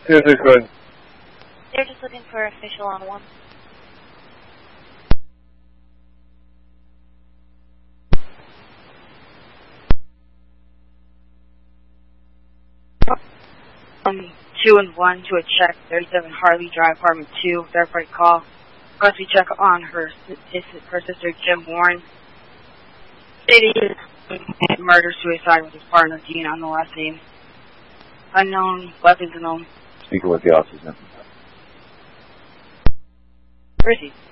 Yes, it's good. They're just looking for official on one. From 2 and 1 to a check 37 Harley Drive, apartment 2, verified call. Custody check on her sister Jim Warren. Stated murder suicide with his partner Dean on the last name. Unknown, weapons unknown. Speaking with the officer's name. Where is he?